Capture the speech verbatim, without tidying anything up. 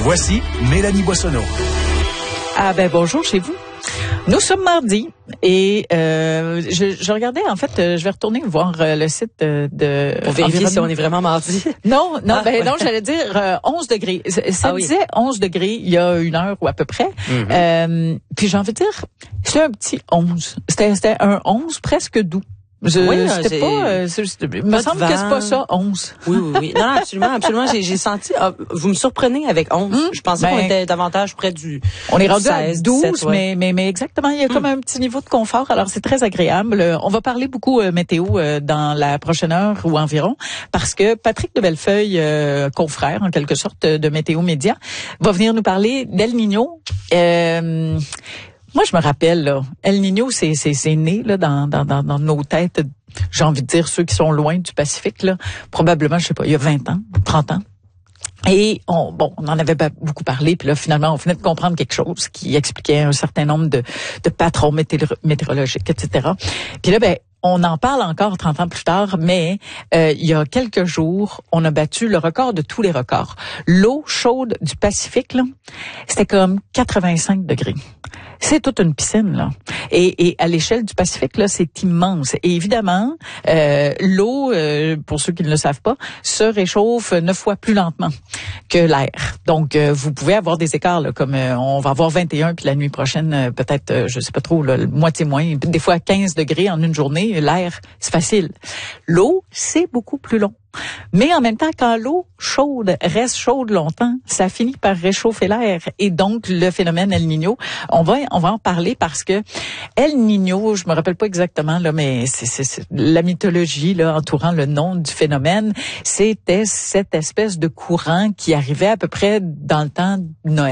Voici Mélanie Boissonneau. Ah ben bonjour chez vous. Nous sommes mardi et euh, je, je regardais, en fait, euh, je vais retourner voir euh, le site euh, de... Pour vérifier si on est vraiment mardi. Non, non, Ah, ben ouais. non, j'allais dire euh, onze degrés. Ça Ah, disait oui. onze degrés il y a une heure ou à peu près. Mm-hmm. Euh, puis j'ai envie de dire, c'était un petit onze. C'était, c'était un onze presque doux. Je, oui, c'était c'est, pas, euh, c'est, il me semble que c'est pas ça, onze. Oui, oui, oui. Non, non, absolument, absolument. J'ai, j'ai senti, ah, vous me surprenez avec onze. Mmh, je pensais ben, qu'on était davantage près du On est rendu seize, à douze, dix-sept, ouais. mais, mais, mais exactement, il y a mmh. comme un petit niveau de confort. Alors, c'est très agréable. On va parler beaucoup euh, météo euh, dans la prochaine heure ou environ, parce que Patrick de Bellefeuille, euh, confrère, en quelque sorte, de Météo Média, va venir nous parler d'El Niño. Euh, Moi, je me rappelle, là, El Niño, c'est, c'est, c'est né là, dans, dans, dans, dans nos têtes. J'ai envie de dire ceux qui sont loin du Pacifique, là, probablement, je sais pas, il y a vingt ans, trente ans. Et on, bon, on en avait beaucoup parlé, puis là, finalement, on venait de comprendre quelque chose qui expliquait un certain nombre de, de patrons météor- météorologiques, et cetera. Puis là, ben, on en parle encore trente ans plus tard, mais euh, il y a quelques jours, on a battu le record de tous les records. L'eau chaude du Pacifique, là, c'était comme quatre-vingt-cinq degrés. C'est toute une piscine, là. Et, et à l'échelle du Pacifique, là, c'est immense. Et évidemment, euh, l'eau, euh, pour ceux qui ne le savent pas, se réchauffe neuf fois plus lentement que l'air. Donc, euh, vous pouvez avoir des écarts, là, comme euh, on va avoir vingt et un, puis la nuit prochaine, euh, peut-être, euh, je sais pas trop, là, moitié moins, des fois quinze degrés en une journée. L'air, c'est facile. L'eau, c'est beaucoup plus long. Mais en même temps, quand l'eau chaude reste chaude longtemps, ça finit par réchauffer l'air. Et donc, le phénomène El Niño, on va, on va en parler parce que El Niño, je me rappelle pas exactement, là, mais c'est, c'est, c'est la mythologie, là, entourant le nom du phénomène, c'était cette espèce de courant qui arrivait à peu près dans le temps de Noël.